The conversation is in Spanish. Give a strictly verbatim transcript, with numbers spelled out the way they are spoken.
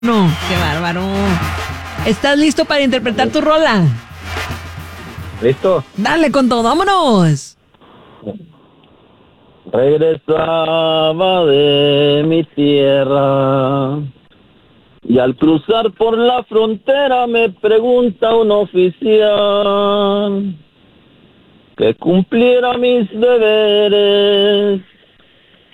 No, qué bárbaro. ¿Estás listo para interpretar tu rola? ¿Listo? Dale con todo, vámonos. Regresaba de mi tierra y al cruzar por la frontera me pregunta un oficial que cumpliera mis deberes